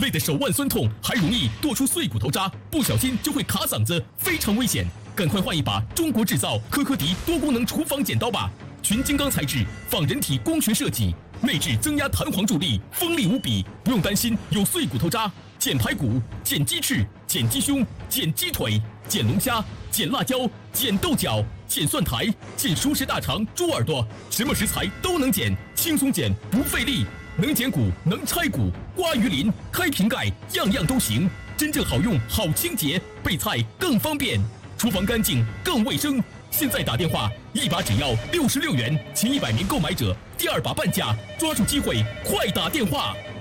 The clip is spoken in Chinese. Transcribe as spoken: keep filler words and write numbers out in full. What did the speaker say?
累得手腕酸痛，还容易剁出碎骨头渣，不小心就会卡嗓子，非常危险。赶快换一把中国制造科科迪多功能厨房剪刀吧！全金刚材质，仿人体工学设计，内置增压弹簧助力，锋利无比，不用担心有碎骨头渣。剪排骨、剪鸡翅、剪鸡胸、剪鸡腿、剪龙虾、剪辣椒、剪豆角、剪蒜苔、剪熟食大肠、猪耳朵，什么食材都能剪，轻松剪不费力。能剪骨，能拆骨，刮鱼鳞、开瓶盖，样样都行。真正好用，好清洁，备菜更方便，厨房干净更卫生。现在打电话，一把只要六十六元，前一百名购买者第二把半价，抓住机会，快打电话！